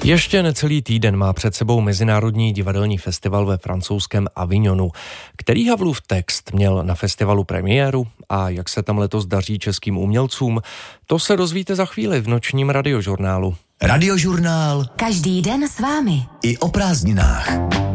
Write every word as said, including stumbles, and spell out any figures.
Ještě necelý týden má před sebou Mezinárodní divadelní festival ve francouzském Avignonu. Který Havlův text měl na festivalu premiéru a jak se tam letos daří českým umělcům, to se dozvíte za chvíli v nočním radiožurnálu. Radiožurnál. Každý den s vámi. I o prázdninách.